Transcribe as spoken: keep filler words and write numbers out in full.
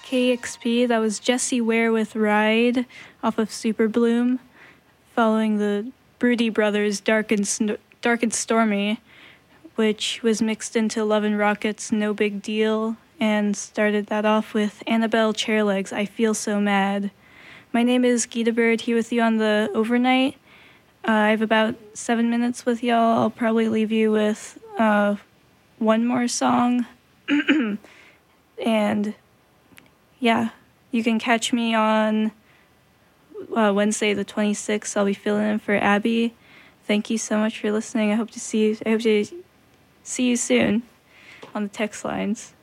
K X P. That was Jessie Ware with Ride off of Super Bloom, following the Broody Brothers' Dark and, Sn- Dark and Stormy, which was mixed into Love and Rockets' No Big Deal, and started that off with Annabelle Chairlegs' I Feel So Mad. My name is Gita Bird, here with you on the overnight. Uh, I have about seven minutes with y'all. I'll probably leave you with uh, one more song. And yeah, you can catch me on uh, Wednesday the twenty-sixth. I'll be filling in for Abby. Thank you so much for listening. I hope to see you. I hope to see you soon on the text lines.